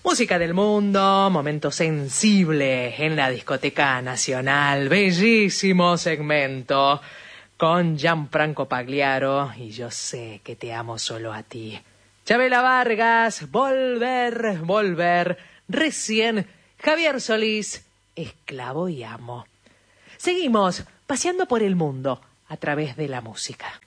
Música del mundo, momento sensible en la discoteca nacional, bellísimo segmento con Gianfranco Pagliaro y Yo sé que te amo solo a ti. Chabela Vargas, volver, recién Javier Solís, Esclavo y amo. Seguimos paseando por el mundo a través de la música.